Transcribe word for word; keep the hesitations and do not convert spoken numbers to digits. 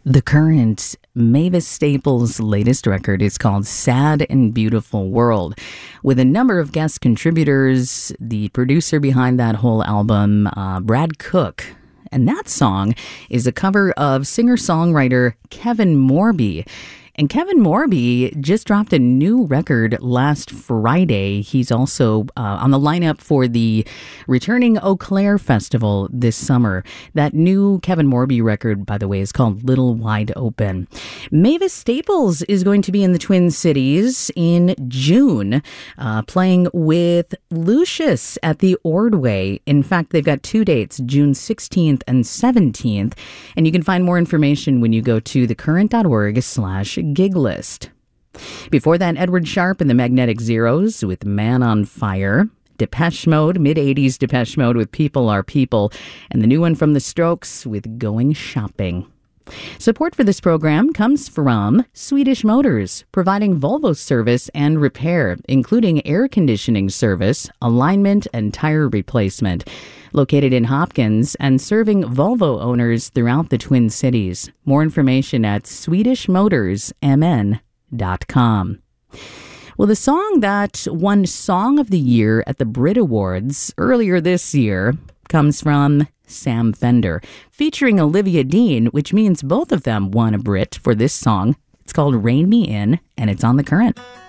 The Current, Mavis Staples' latest record is called Sad and Beautiful World, with a number of guest contributors, the producer behind that whole album, uh, Brad Cook. And that song is a cover of singer-songwriter Kevin Morby. And Kevin Morby just dropped a new record last Friday. He's also uh, on the lineup for the returning Eau Claire Festival this summer. That new Kevin Morby record, by the way, is called Little Wide Open. Mavis Staples is going to be in the Twin Cities in June, uh, playing with Lucius at the Ordway. In fact, they've got two dates, June sixteenth and seventeenth. And you can find more information when you go to thecurrent.org slash gig list. Before that, Edward Sharpe and the Magnetic Zeros with Man on Fire. Depeche Mode, mid-eighties Depeche Mode with People Are People. And the new one from The Strokes with Going Shopping. Support for this program comes from Swedish Motors, providing Volvo service and repair, including air conditioning service, alignment, and tire replacement. Located in Hopkins and serving Volvo owners throughout the Twin Cities. More information at swedish motors m n dot com. Well, the song that won Song of the Year at the Brit Awards earlier this year comes from Sam Fender, featuring Olivia Dean, which means both of them won a Brit for this song. It's called Rein Me In, and it's on The Current.